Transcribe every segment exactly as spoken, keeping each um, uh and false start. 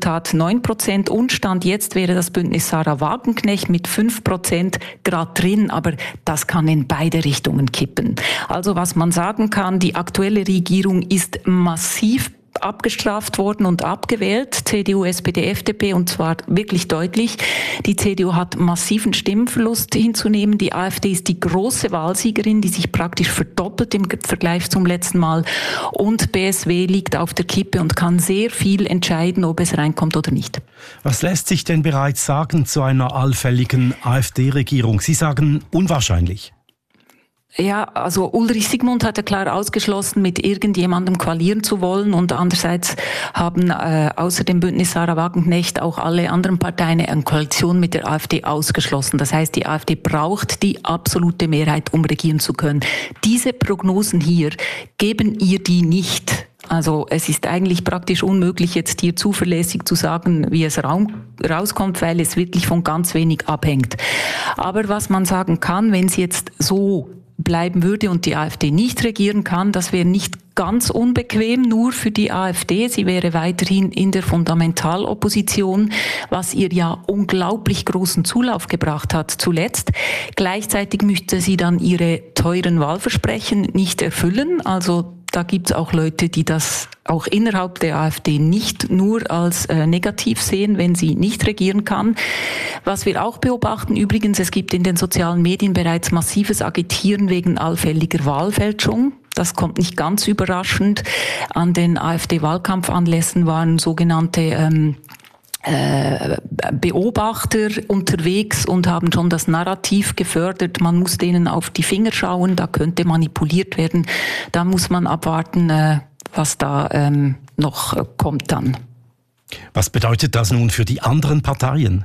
Resultat neun Prozent und Stand jetzt wäre das Bündnis Sarah Wagenknecht mit fünf Prozent gerade drin, aber das kann in beide Richtungen kippen. Also was man sagen kann, die aktuelle Regierung ist massiv abgestraft worden und abgewählt, C D U, S P D, F D P, und zwar wirklich deutlich. Die C D U hat massiven Stimmenverlust hinzunehmen. Die AfD ist die große Wahlsiegerin, die sich praktisch verdoppelt im Vergleich zum letzten Mal. Und B S W liegt auf der Kippe und kann sehr viel entscheiden, ob es reinkommt oder nicht. Was lässt sich denn bereits sagen zu einer allfälligen AfD-Regierung? Sie sagen unwahrscheinlich. Ja, also Ulrich Sigmund hat ja klar ausgeschlossen, mit irgendjemandem koalieren zu wollen, und andererseits haben äh, außer dem Bündnis Sarah Wagenknecht auch alle anderen Parteien eine Koalition mit der AfD ausgeschlossen. Das heißt, die AfD braucht die absolute Mehrheit, um regieren zu können. Diese Prognosen hier geben ihr die nicht. Also es ist eigentlich praktisch unmöglich, jetzt hier zuverlässig zu sagen, wie es rauskommt, weil es wirklich von ganz wenig abhängt. Aber was man sagen kann, wenn sie jetzt so bleiben würde und die AfD nicht regieren kann, das wäre nicht ganz unbequem, nur für die AfD. Sie wäre weiterhin in der Fundamentalopposition, was ihr ja unglaublich großen Zulauf gebracht hat zuletzt. Gleichzeitig müsste sie dann ihre teuren Wahlversprechen nicht erfüllen. Also da gibt es auch Leute, die das auch innerhalb der AfD nicht nur als äh, negativ sehen, wenn sie nicht regieren kann. Was wir auch beobachten, übrigens, es gibt in den sozialen Medien bereits massives Agitieren wegen allfälliger Wahlfälschung. Das kommt nicht ganz überraschend. An den AfD-Wahlkampfanlässen waren sogenannte ähm, Beobachter unterwegs und haben schon das Narrativ gefördert, man muss denen auf die Finger schauen, da könnte manipuliert werden. Da muss man abwarten, was da noch kommt dann. Was bedeutet das nun für die anderen Parteien?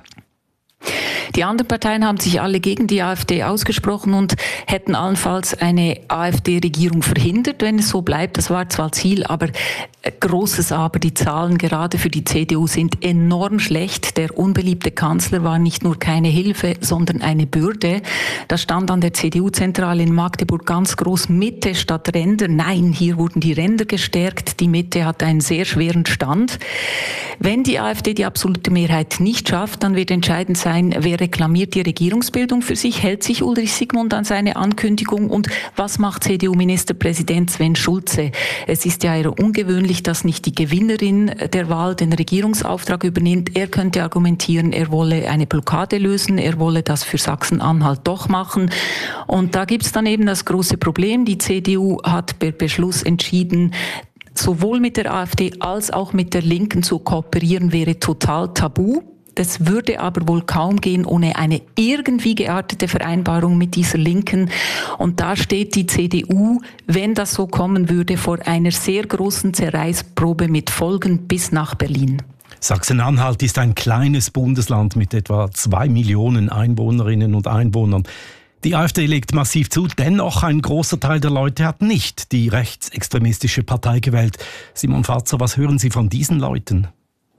Die anderen Parteien haben sich alle gegen die AfD ausgesprochen und hätten allenfalls eine AfD-Regierung verhindert, wenn es so bleibt. Das war zwar Ziel, aber großes Aber. Die Zahlen gerade für die C D U sind enorm schlecht. Der unbeliebte Kanzler war nicht nur keine Hilfe, sondern eine Bürde. Da stand an der C D U-Zentrale in Magdeburg ganz groß Mitte statt Ränder. Nein, hier wurden die Ränder gestärkt. Die Mitte hat einen sehr schweren Stand. Wenn die AfD die absolute Mehrheit nicht schafft, dann wird entscheidend sein, wer reklamiert die Regierungsbildung für sich, hält sich Ulrich Sigmund an seine Ankündigung und was macht C D U-Ministerpräsident Sven Schulze? Es ist ja eher ungewöhnlich, dass nicht die Gewinnerin der Wahl den Regierungsauftrag übernimmt. Er könnte argumentieren, er wolle eine Blockade lösen, er wolle das für Sachsen-Anhalt doch machen. Und da gibt es dann eben das große Problem. Die C D U hat per Beschluss entschieden, sowohl mit der AfD als auch mit der Linken zu kooperieren, wäre total tabu. Das würde aber wohl kaum gehen ohne eine irgendwie geartete Vereinbarung mit dieser Linken. Und da steht die C D U, wenn das so kommen würde, vor einer sehr großen Zerreißprobe mit Folgen bis nach Berlin. Sachsen-Anhalt ist ein kleines Bundesland mit etwa zwei Millionen Einwohnerinnen und Einwohnern. Die AfD legt massiv zu, dennoch ein großer Teil der Leute hat nicht die rechtsextremistische Partei gewählt. Simon Fatzer, was hören Sie von diesen Leuten?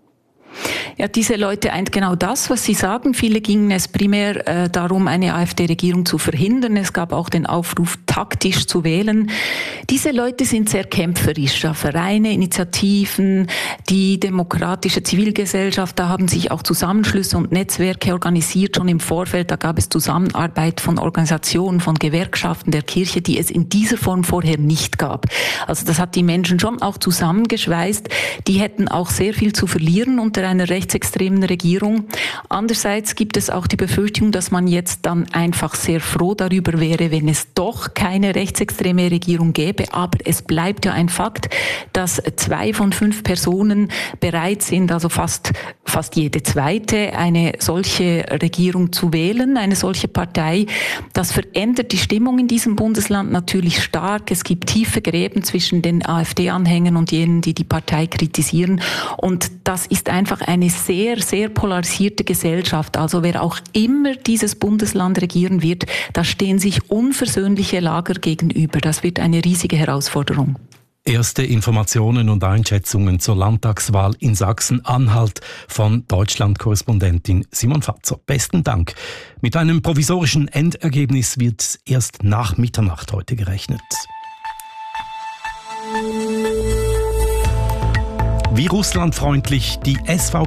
Ja, diese Leute eint genau das, was Sie sagen. Viele gingen es primär äh, darum, eine AfD-Regierung zu verhindern. Es gab auch den Aufruf, taktisch zu wählen. Diese Leute sind sehr kämpferisch. Ja, Vereine, Initiativen, die demokratische Zivilgesellschaft, da haben sich auch Zusammenschlüsse und Netzwerke organisiert, schon im Vorfeld. Da gab es Zusammenarbeit von Organisationen, von Gewerkschaften der Kirche, die es in dieser Form vorher nicht gab. Also das hat die Menschen schon auch zusammengeschweißt. Die hätten auch sehr viel zu verlieren unter einer rechtsextremen Regierung. Andererseits gibt es auch die Befürchtung, dass man jetzt dann einfach sehr froh darüber wäre, wenn es doch keine rechtsextreme Regierung gäbe. Aber es bleibt ja ein Fakt, dass zwei von fünf Personen bereit sind, also fast, fast jede zweite, eine solche Regierung zu wählen, eine solche Partei. Das verändert die Stimmung in diesem Bundesland natürlich stark. Es gibt tiefe Gräben zwischen den AfD-Anhängern und jenen, die die Partei kritisieren. Und das ist einfach eine sehr, sehr polarisierte Gesellschaft. Also wer auch immer dieses Bundesland regieren wird, da stehen sich unversöhnliche Lager gegenüber. Das wird eine riesige Herausforderung. Erste Informationen und Einschätzungen zur Landtagswahl in Sachsen-Anhalt von Deutschland-Korrespondentin Simon Fatzer. Besten Dank. Mit einem provisorischen Endergebnis wird erst nach Mitternacht heute gerechnet. Wie russlandfreundlich die S V